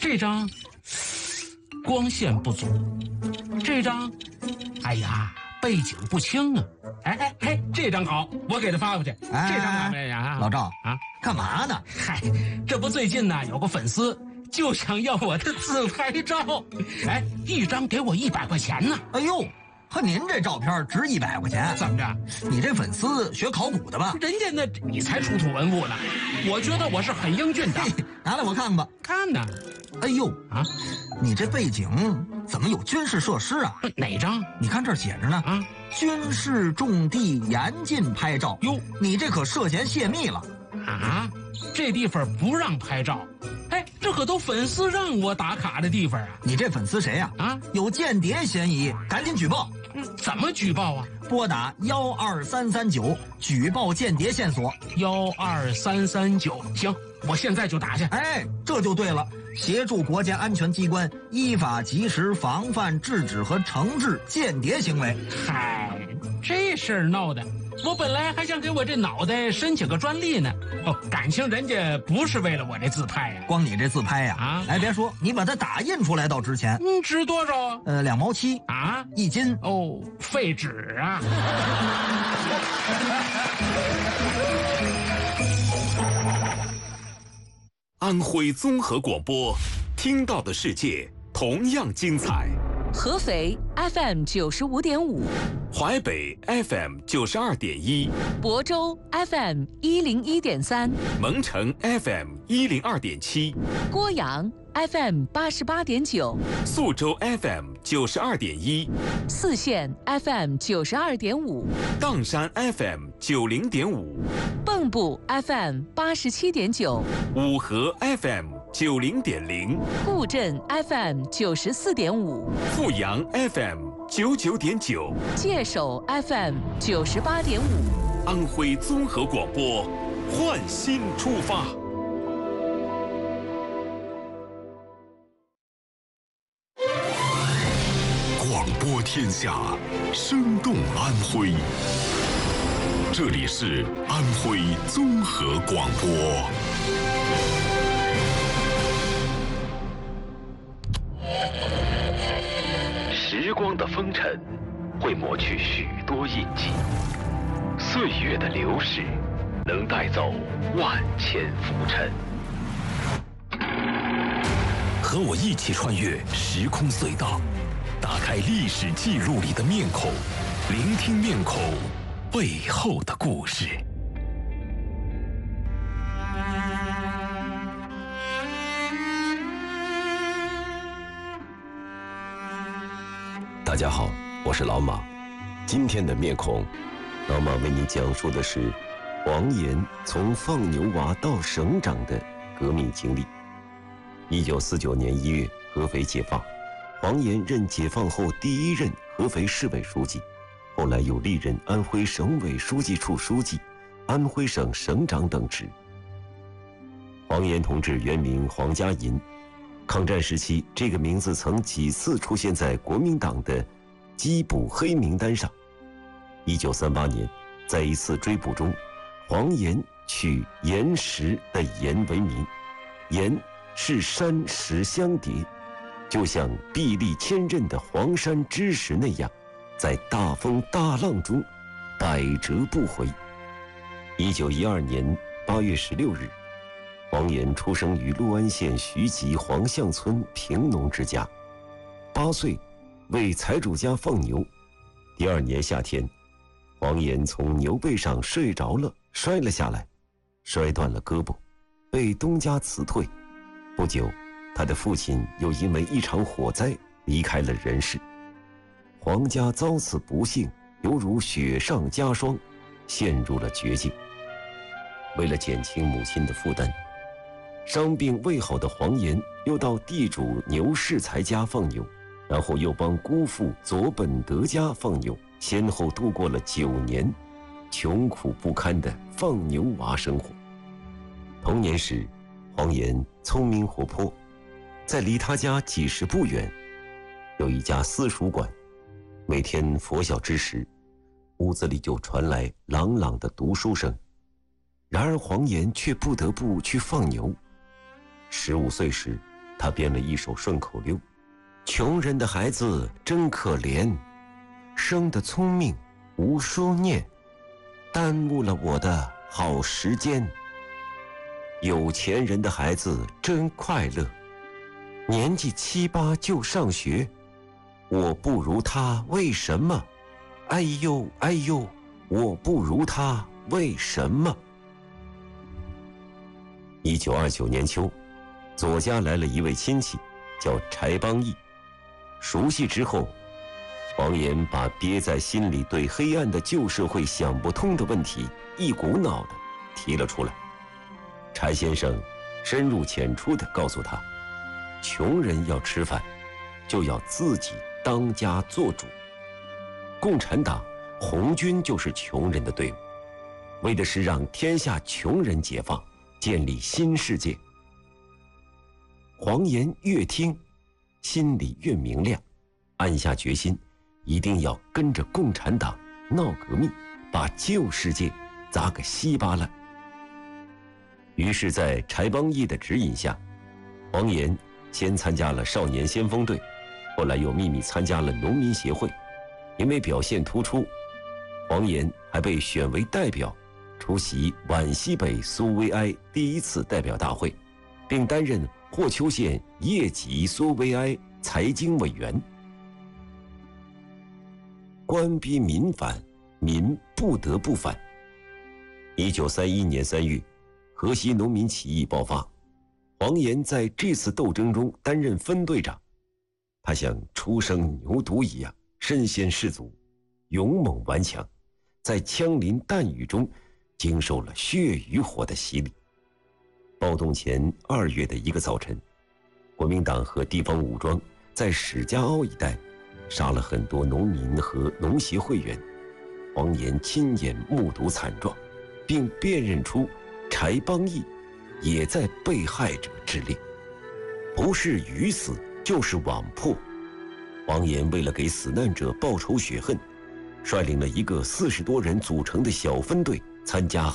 这张光线不足，这张，哎呀，背景不清啊。哎，这张好，我给他发过去。这张哪位呀？ 老赵啊， 干嘛呢？ 嗨，这不最近呢有个粉丝就想要我的自拍照，哎，一张给我100块钱呢。 哎呦，和您这照片值100块钱？ 怎么着？ 你这粉丝学考古的吧？ 人家那你才出土文物呢，我觉得我是很英俊的。 拿来我看看吧。 看呢。 哎呦啊， 你这背景怎么有军事设施啊？ 哪张？ 你看这儿写着呢啊，军事重地严禁拍照。哟，你这可涉嫌泄密了啊！这地方不让拍照。哎，这可都粉丝让我打卡的地方啊！ 你这粉丝谁呀？啊，有间谍嫌疑，赶紧举报。 怎么举报啊？ 拨打12339举报间谍线索。 12339，行，我现在就打去。 哎，这就对了，协助国家安全机关依法及时防范、制止和惩治间谍行为。 嗨，这事儿闹的，我本来还想给我这脑袋申请个专利呢。哦，感情人家不是为了我这自拍呀， 光你这自拍呀，啊，哎，别说，你把它打印出来倒值钱。 值多少啊 ？2毛7 啊 ，1斤。 哦，废纸啊！ 安徽综合广播，听到的世界同样精彩。 合肥 FM 95.5， 淮北 FM 92.1， 亳州 FM 101.3， 蒙城 FM 102.7， 郭阳 FM 88.9， 宿州 FM 92.1， 泗县 FM 92.5， 砀山 FM 90.5， 蚌埠 FM 87.9， 五河 FM 90.0， 固镇 FM 94.5， 阜阳 FM 99.9， 界首 FM 98.5。 安徽综合广播，换新出发。 广播天下，生动安徽。这里是安徽综合广播。 时光的风尘会抹去许多印记，岁月的流逝能带走万千浮尘。 和我一起穿越时空隧道，打开历史记录里的面孔，聆听面孔背后的故事。 大家好，我是老马。今天的面孔，老马为你讲述的是黄岩从放牛娃到省长的革命经历。1949年1月，合肥解放，黄岩任解放后第1任合肥市委书记，后来又历任安徽省委书记处书记、安徽省省长等职。黄岩同志原名黄家银，抗战时期，这个名字曾几次出现在国民党的缉捕黑名单上。1938年，在一次追捕中，黄岩取岩石的岩为名，岩是山石相叠，就像臂力千仞的黄山之石那样，在大风大浪中百折不回。1912年8月16日，黄岩出生于六安县徐集黄巷村贫农之家，8岁为财主家放牛。第2年夏天，黄岩从牛背上睡着了，摔了下来，摔断了胳膊，被东家辞退。不久，他的父亲又因为一场火灾离开了人世。黄家遭此不幸，犹如雪上加霜，陷入了绝境。为了减轻母亲的负担，伤病未好的黄岩又到地主牛世才家放牛，然后又帮姑父左本德家放牛，先后度过了9年穷苦不堪的放牛娃生活。童年时，黄岩聪明活泼，在离他家几十步远有一家私塾馆，每天拂晓之时，屋子里就传来朗朗的读书声。然而黄岩却不得不去放牛。15岁时， 他编了一首顺口溜：穷人的孩子真可怜，生得聪明无书念，耽误了我的好时间。有钱人的孩子真快乐，年纪7、8就上学，我不如他为什么？哎呦哎呦，我不如他为什么？1929年秋，左家来了一位亲戚，叫柴邦义。熟悉之后，黄岩把憋在心里对黑暗的旧社会想不通的问题一股脑地提了出来。柴先生深入浅出地告诉他，穷人要吃饭，就要自己当家做主。共产党、红军就是穷人的队伍，为的是让天下穷人解放，建立新世界。黄岩越听，心里越明亮，暗下决心，一定要跟着共产党闹革命，把旧世界砸个稀巴烂。于是在柴邦义的指引下，黄岩先参加了少年先锋队，后来又秘密参加了农民协会。因为表现突出，黄岩还被选为代表出席皖西北苏维埃第1次代表大会，并担任霍邱县叶集苏维埃财经委员。官逼民反，民不得不反。1931年3月，河西农民起义爆发，黄岩在这次斗争中担任分队长。他像初生牛犊一样身先士卒，勇猛顽强，在枪林弹雨中经受了血与火的洗礼。暴动前2月的一个早晨，国民党和地方武装在史家坳一带杀了很多农民和农协会员。黄岩亲眼目睹惨状，并辨认出柴邦义也在被害者之列，不是鱼死就是网破。黄岩为了给死难者报仇雪恨，率领了一个40多人组成的小分队参加